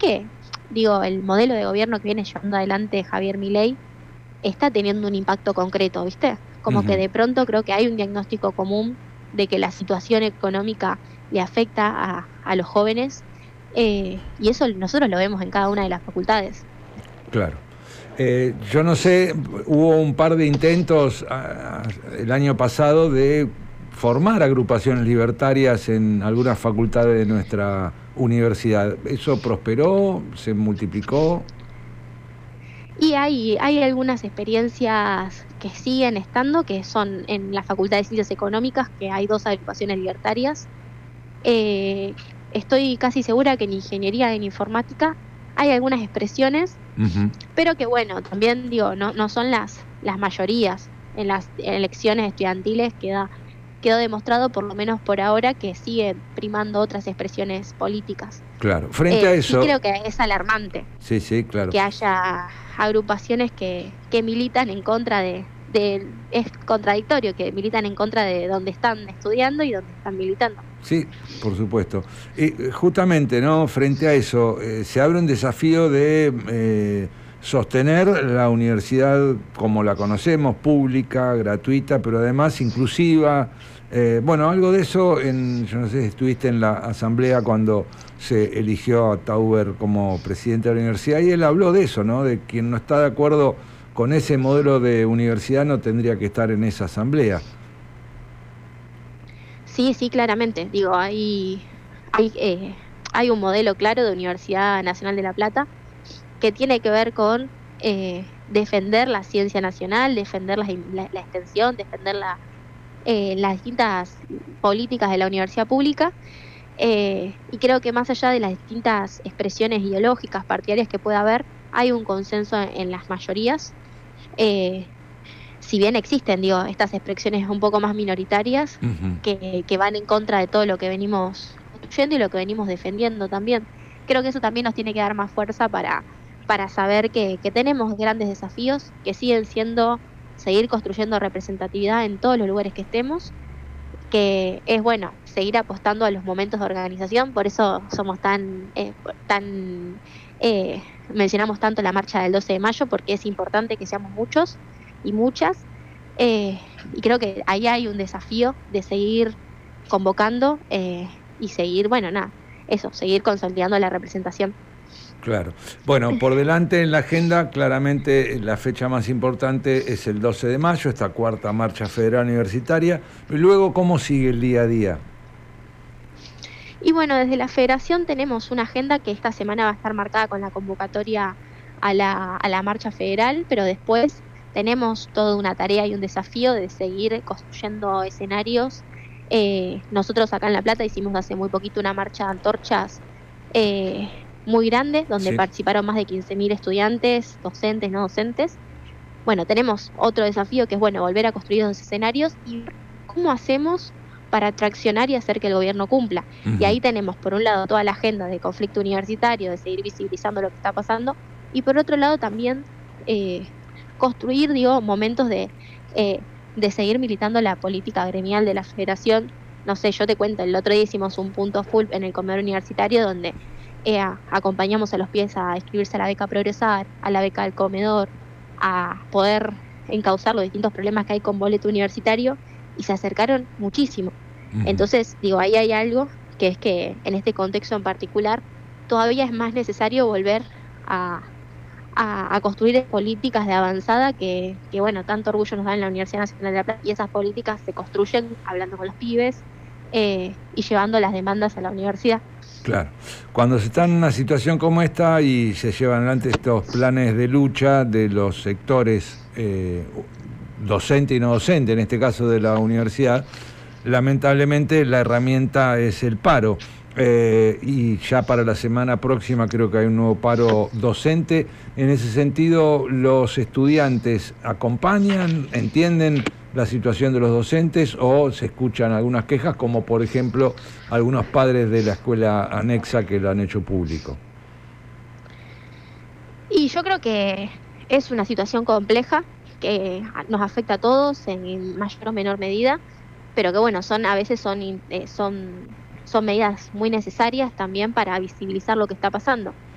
que, digo, el modelo de gobierno que viene llevando adelante Javier Milei está teniendo un impacto concreto, ¿viste? Como que Ujú. de pronto creo que hay un diagnóstico común de que la situación económica le afecta a los jóvenes, y eso nosotros lo vemos en cada una de las facultades. Claro. Yo no sé, hubo un par de intentos el año pasado de formar agrupaciones libertarias en algunas facultades de nuestra universidad. ¿Eso prosperó? ¿Se multiplicó? Y hay algunas experiencias que siguen estando, que son en la Facultad de Ciencias Económicas, que hay dos agrupaciones libertarias. Eh, Estoy casi segura que en ingeniería, en informática, hay algunas expresiones, Ujú. pero que bueno, también digo, no son las mayorías. En las elecciones estudiantiles quedó demostrado, por lo menos por ahora, que sigue primando otras expresiones políticas. Claro. Frente a Sí eso, creo que es alarmante sí, sí, claro. que haya agrupaciones que militan en contra es contradictorio, que militan en contra de donde están estudiando y donde están militando. Sí, por supuesto. Y justamente, ¿no? Frente a eso, se abre un desafío de sostener la universidad como la conocemos, pública, gratuita, pero además inclusiva. Bueno, algo de eso, yo no sé si estuviste en la asamblea cuando se eligió a Tauber como presidente de la universidad, y él habló de eso, ¿no? De quien no está de acuerdo con ese modelo de universidad no tendría que estar en esa asamblea. Sí, sí, claramente. Digo, hay un modelo claro de Universidad Nacional de La Plata que tiene que ver con defender la ciencia nacional, defender la extensión, defender las distintas políticas de la universidad pública. Y creo que más allá de las distintas expresiones ideológicas, partidarias que pueda haber, hay un consenso en las mayorías. Eh, si bien existen, digo, estas expresiones un poco más minoritarias Ujú. que van en contra de todo lo que venimos construyendo y lo que venimos defendiendo también, creo que eso también nos tiene que dar más fuerza para saber que tenemos grandes desafíos, que siguen siendo seguir construyendo representatividad en todos los lugares que estemos, que es bueno seguir apostando a los momentos de organización, por eso somos mencionamos tanto la marcha del 12 de mayo, porque es importante que seamos muchos y muchas, y creo que ahí hay un desafío de seguir convocando, y seguir, bueno, nada, eso, seguir consolidando la representación. Claro. Bueno, por delante en la agenda, claramente la fecha más importante es el 12 de mayo, esta cuarta marcha federal universitaria. Y luego, ¿cómo sigue el día a día? Y bueno, desde la federación tenemos una agenda que esta semana va a estar marcada con la convocatoria a la marcha federal, pero después tenemos toda una tarea y un desafío de seguir construyendo escenarios. Nosotros acá en La Plata hicimos hace muy poquito una marcha de antorchas eh, muy grande, donde Sí. participaron más de 15.000 estudiantes, docentes, no docentes. Bueno, tenemos otro desafío que es, bueno, volver a construir esos escenarios y ver cómo hacemos para traccionar y hacer que el gobierno cumpla. Y Ujú. ahí tenemos, por un lado, toda la agenda de conflicto universitario, de seguir visibilizando lo que está pasando, y por otro lado también eh, construir, digo, momentos de seguir militando la política gremial de la federación. No sé, yo te cuento, el otro día hicimos un punto full en el comedor universitario donde acompañamos a los pies a inscribirse a la beca Progresar, a la beca del comedor, a poder encauzar los distintos problemas que hay con boleto universitario, y se acercaron muchísimo. Ujú. Entonces, digo, ahí hay algo que es que en este contexto en particular todavía es más necesario volver a, a construir políticas de avanzada bueno, tanto orgullo nos da en la Universidad Nacional de La Plata, y esas políticas se construyen hablando con los pibes, y llevando las demandas a la universidad. Claro. Cuando se está en una situación como esta y se llevan adelante estos planes de lucha de los sectores docente y no docente, en este caso de la universidad, lamentablemente la herramienta es el paro. Y ya para la semana próxima creo que hay un nuevo paro docente. En ese sentido, ¿los estudiantes acompañan, entienden la situación de los docentes o se escuchan algunas quejas, como por ejemplo algunos padres de la escuela anexa que lo han hecho público? Y yo creo que es una situación compleja que nos afecta a todos en mayor o menor medida, pero que bueno, a veces son medidas muy necesarias también para visibilizar lo que está pasando.